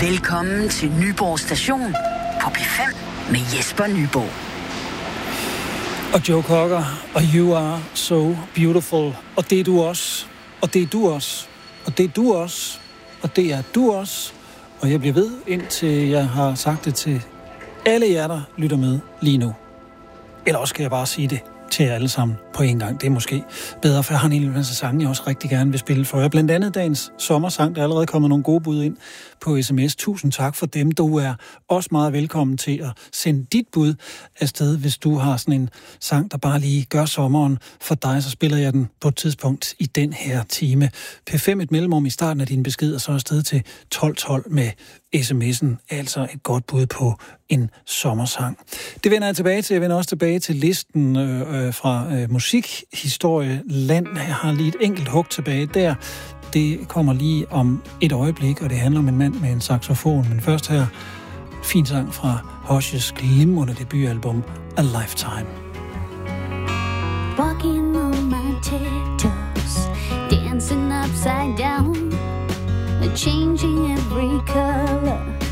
Velkommen til Nyborg Station på P5 med Jesper Nyborg. Og Joe Cocker, og You Are So Beautiful. Og det er du også. Og det er du også. Og det er du også. Og det er du også. Og jeg bliver ved, indtil jeg har sagt det til alle jer, der lytter med lige nu. Eller også skal jeg bare sige det til jer alle sammen på en gang. Det er måske bedre, for jeg har en hel masse sange, jeg også rigtig gerne vil spille for jer. Blandt andet dagens sommersang, der er allerede kommet nogle gode bud ind på sms. Tusind tak for dem. Du er også meget velkommen til at sende dit bud afsted, hvis du har sådan en sang, der bare lige gør sommeren for dig, så spiller jeg den på et tidspunkt i den her time. P5 et mellemrum i starten af din besked, og så afsted til 1212 med sms'en, altså et godt bud på en sommersang. Det vender jeg tilbage til. Jeg vender også tilbage til listen fra musikhistorie land. Jeg har lige et enkelt hug tilbage der. Det kommer lige om et øjeblik, og det handler om en mand med en saxofon. Men først her, fin sang fra Hush's glimrende debutalbum A Lifetime. Walking on my tiptoes, dancing upside down, changing every color